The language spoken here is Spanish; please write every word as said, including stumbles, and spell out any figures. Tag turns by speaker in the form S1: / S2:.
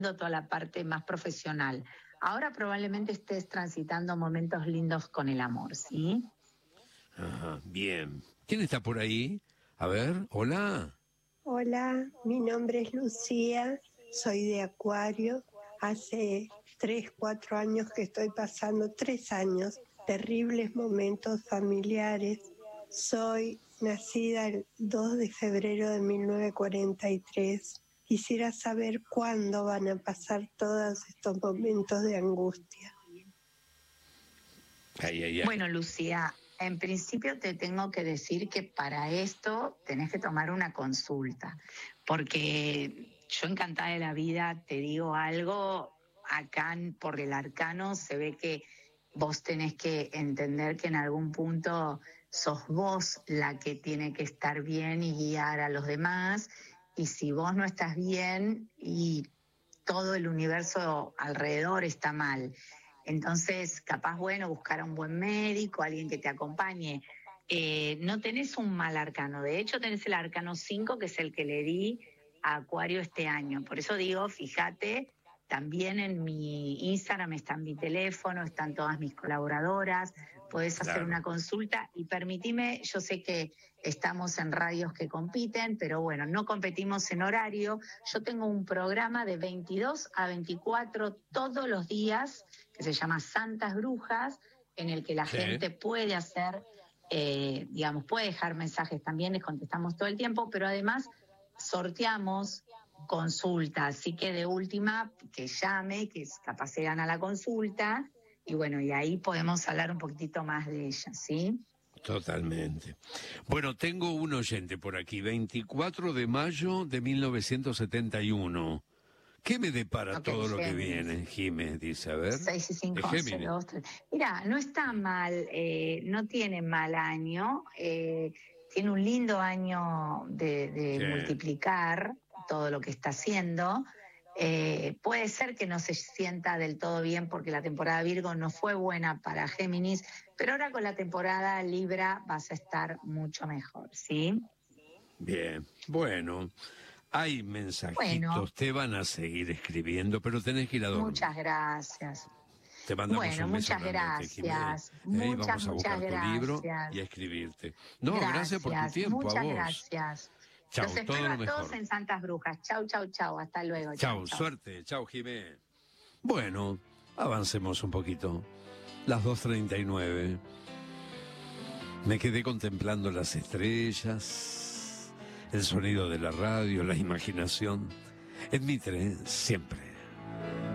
S1: toda la parte más profesional. Ahora probablemente estés transitando momentos lindos con el amor, ¿sí?
S2: Ajá, bien. ¿Quién está por ahí? A ver, hola.
S3: Hola, mi nombre es Lucía, soy de Acuario. Hace tres, cuatro años que estoy pasando, tres años, terribles momentos familiares. Soy nacida el dos de febrero de mil novecientos cuarenta y tres. Quisiera saber cuándo van a pasar todos estos momentos de angustia.
S2: Ay, ay, ay.
S1: Bueno, Lucía, en principio te tengo que decir que para esto tenés que tomar una consulta, porque yo encantada de la vida te digo algo, acá por el arcano se ve que vos tenés que entender que en algún punto sos vos la que tiene que estar bien y guiar a los demás, y si vos no estás bien y todo el universo alrededor está mal. Entonces, capaz, bueno, buscar a un buen médico, alguien que te acompañe. Eh, no tenés un mal arcano, de hecho tenés el arcano cinco, que es el que le di a Acuario este año. Por eso digo, fíjate, también en mi Instagram está mi teléfono, están todas mis colaboradoras, podés hacer
S2: Claro.
S1: una consulta y permitime, yo sé que estamos en radios que compiten, pero bueno, no competimos en horario. Yo tengo un programa de veintidós a veinticuatro todos los días, que se llama Santas Brujas, en el que la
S2: Sí.
S1: gente puede hacer, eh, digamos, puede dejar mensajes también, les contestamos todo el tiempo, pero además sorteamos consulta, así que de última, que llame, que capaz se gana la consulta, y bueno, y ahí podemos hablar un poquitito más de ella, ¿sí?
S2: Totalmente. Bueno, tengo un oyente por aquí, veinticuatro de mayo de mil novecientos setenta y uno. ¿Qué me depara
S1: Ok,
S2: todo lo que
S1: Géminis.
S2: viene, Jiménez? Dice, a ver.
S1: seis y cinco,
S2: Es
S1: once,
S2: Géminis.
S1: dos, tres. Mira, no está mal, eh, no tiene mal año, eh, tiene un lindo año de, de
S2: Sí.
S1: multiplicar todo lo que está haciendo. Eh, puede ser que no se sienta del todo bien porque la temporada Virgo no fue buena para Géminis, pero ahora con la temporada Libra vas a estar mucho mejor, ¿sí?
S2: Bien. Bueno, hay mensajitos,
S1: Bueno.
S2: te van a seguir escribiendo, pero tenés que ir a dormir.
S1: Muchas gracias.
S2: Te mandamos
S1: Bueno,
S2: un beso
S1: muchas
S2: grandote, Jiménez.
S1: gracias.
S2: Eh, y
S1: Muchas,
S2: vamos a
S1: muchas
S2: buscar tu libro
S1: gracias.
S2: y a escribirte. No, gracias,
S1: Gracias,
S2: por tu tiempo,
S1: muchas
S2: a vos.
S1: gracias.
S2: Chau,
S1: Los
S2: todo
S1: espero
S2: lo
S1: a todos
S2: mejor.
S1: en Santas Brujas. Chau, chau, chau. Hasta luego. Chau,
S2: Chau,
S1: chau.
S2: suerte. Chau, Jiménez. Bueno, avancemos un poquito. Las dos treinta y nueve. Me quedé contemplando las estrellas, el sonido de la radio, la imaginación. En Mitre, siempre.